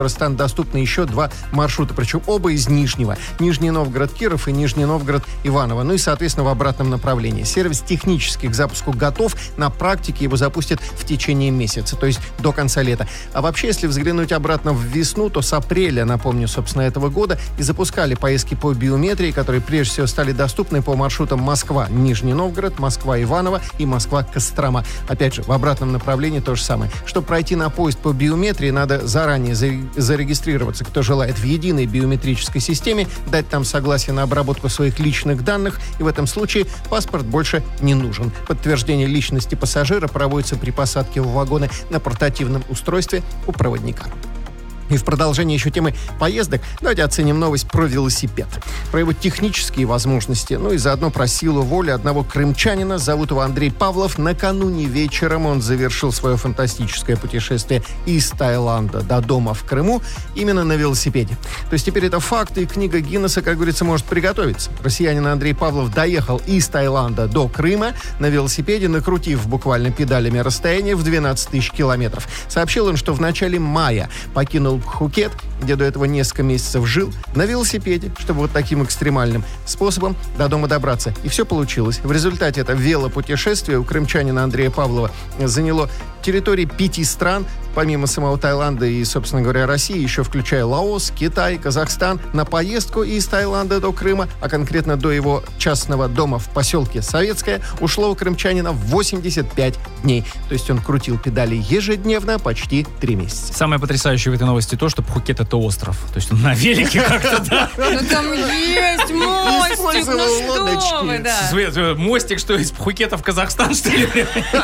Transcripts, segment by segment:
станут доступны еще 2 маршрута, причем оба из Нижнего. Нижний Новгород-Киров и Нижний Новгород-Иваново. Ну и, соответственно, в обратном направлении. Сервис технически к запуску готов. На практике его запустят в течение месяца, то есть до конца лета. А вообще, если взглянуть обратно в весну, то с апреля, напомню, собственно, этого года и запускали поездки по биометрии, которые прежде всего стали доступны по маршрутам Москва-Нижний Новгород, Москва-Иваново и Москва-Кострома. Опять же, в обратном направлении то же самое. Чтобы пройти на поезд по биометрии, надо заранее зарегистрироваться, кто желает, в единой биометрической системе, дать там согласие на обработку своих личных данных, и в этом случае паспорт больше не нужен. Подтверждение личности пассажира проводится при посадке в вагоны на портативном устройстве у проводника. И в продолжение еще темы поездок давайте оценим новость про велосипед. Про его технические возможности, ну и заодно про силу воли одного крымчанина. Зовут его Андрей Павлов. Накануне вечером он завершил свое фантастическое путешествие из Таиланда до дома в Крыму именно на велосипеде. То есть теперь это факт, и книга Гиннесса, как говорится, может приготовиться. Россиянин Андрей Павлов доехал из Таиланда до Крыма на велосипеде, накрутив буквально педалями расстояние в 12 тысяч километров. Сообщил он, что в начале мая покинул Пхукет, где до этого несколько месяцев жил, на велосипеде, чтобы вот таким экстремальным способом до дома добраться. И все получилось. В результате это велопутешествие у крымчанина Андрея Павлова заняло территории 5 стран, помимо самого Таиланда и, собственно говоря, России, еще включая Лаос, Китай, Казахстан. На поездку из Таиланда до Крыма, а конкретно до его частного дома в поселке Советское, ушло у крымчанина 85 дней. То есть он крутил педали ежедневно почти 3 месяца. Самое потрясающее в этой новости то, что Пхукет — это остров. То есть он на велике как-то, да? Ну там есть мостик, ну что вы, да. Свет, мостик, что из Пхукета в Казахстан, что ли?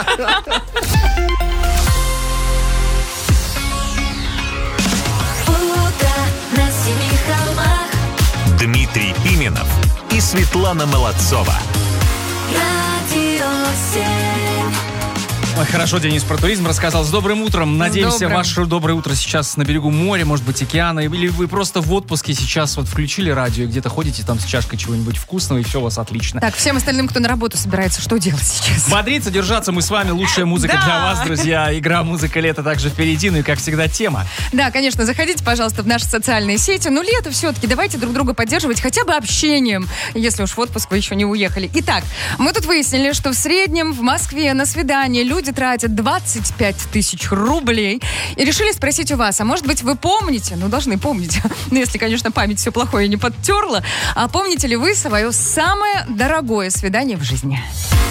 Дмитрий Пименов и Светлана Молодцова. Радио 7. Ой, хорошо, Денис про туризм рассказал. С добрым утром. Надеемся, ваше доброе утро сейчас на берегу моря, может быть, океана. Или вы просто в отпуске сейчас вот включили радио, где-то ходите там с чашкой чего-нибудь вкусного, и все у вас отлично. Так, всем остальным, кто на работу собирается, что делать сейчас? Бодриться, держаться. Мы с вами. Лучшая музыка для вас, друзья. Игра «Музыка лета» также впереди. Ну и, как всегда, тема. Да, конечно, заходите, пожалуйста, в наши социальные сети. Ну, лето все-таки. Давайте друг друга поддерживать хотя бы общением, если уж в отпуск вы еще не уехали. Итак, мы тут выяснили, что в среднем в Москве на свидание люди тратят 25 тысяч рублей. И решили спросить у вас, а может быть вы помните, ну должны помнить, ну если, конечно, память все плохое не подтерла, а помните ли вы свое самое дорогое свидание в жизни?